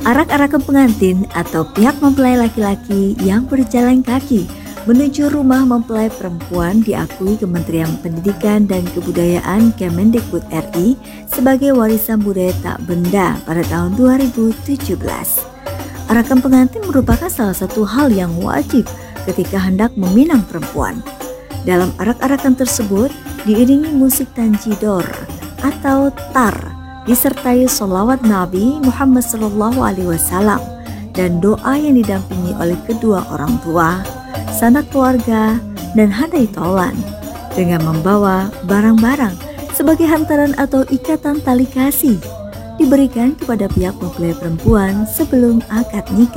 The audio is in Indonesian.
Arak-arakan pengantin atau pihak mempelai laki-laki yang berjalan kaki menuju rumah mempelai perempuan diakui Kementerian Pendidikan dan Kebudayaan Kemendikbud RI sebagai warisan budaya tak benda pada tahun 2017. Arakan pengantin merupakan salah satu hal yang wajib ketika hendak meminang perempuan. Dalam arak-arakan tersebut diiringi musik tanjidor atau tar, disertai sholawat Nabi Muhammad SAW dan doa yang didampingi oleh kedua orang tua, sanak keluarga, dan handai tolan dengan membawa barang-barang sebagai hantaran atau ikatan tali kasih diberikan kepada pihak mempelai perempuan sebelum akad nikah.